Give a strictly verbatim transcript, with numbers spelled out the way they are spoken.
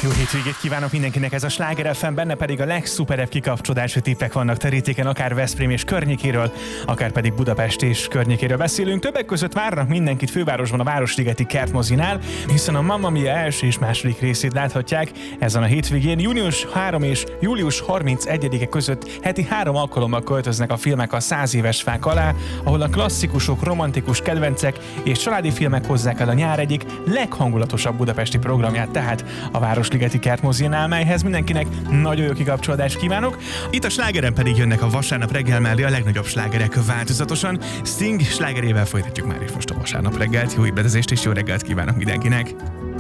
Jó hétvégét kívánok mindenkinek, ez a Sláger ef em, benne pedig a legszuperebb kikapcsolódási tippek vannak terítéken, akár Veszprém és környékéről, akár pedig Budapest és környékéről beszélünk. Többek között várnak mindenkit fővárosban a Városligeti Kertmozinál, hiszen a Mamma Mia első és második részét láthatják ezen a hétvégén. június harmadika és július harmincegyedike között heti három alkalommal költöznek a filmek a száz éves fák alá, ahol a klasszikusok, romantikus kedvencek és családi filmek hozzák el a nyár egyik leghangulatosabb budapesti programját, tehát a Városligeti Kertmozinál, melyhez mindenkinek nagyon jó kikapcsolódást kívánok. Itt a slágeren pedig jönnek a vasárnap reggel mellé a legnagyobb slágerek változatosan. Sting slágerével folytatjuk már is most a vasárnap reggelt. Jó ébredezést és jó reggelt kívánok mindenkinek!